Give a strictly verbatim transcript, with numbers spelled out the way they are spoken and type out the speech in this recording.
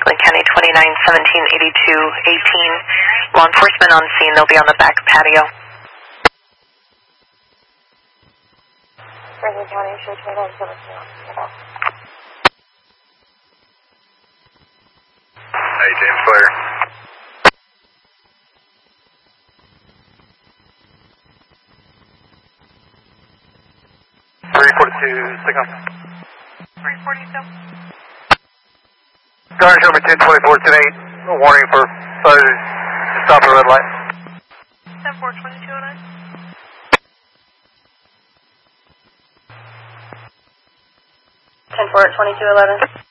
Lake County twenty-nine seventeen eighty-two eighteen. Law enforcement on scene. They'll be on the back patio. Franklin County, show twenty-nine seventeen. Hey, James Clare. three forty-two, signal. three forty-two. Guard, show me ten twenty-four, ten eight. A warning for uh, stop at red light. ten four twenty-two oh nine. ten four twenty-two eleven.